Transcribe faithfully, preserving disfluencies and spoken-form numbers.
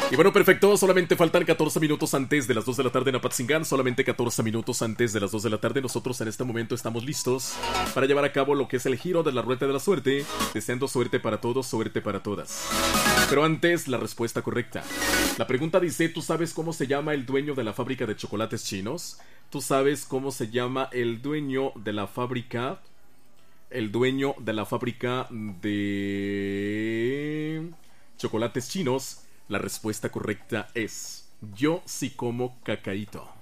Y bueno, perfecto, solamente faltan catorce minutos antes de las dos de la tarde en Apatzingán, solamente catorce minutos antes de las dos de la tarde. Nosotros en este momento estamos listos para llevar a cabo lo que es el giro de la rueda de la suerte, deseando suerte para todos, suerte para todas. Pero antes, la respuesta correcta. La pregunta dice, ¿tú sabes cómo se llama el dueño de la fábrica de chocolates chinos? ¿Tú sabes cómo se llama el dueño de la fábrica? El dueño de la fábrica de chocolates chinos. La respuesta correcta es: yo sí como cacaíto.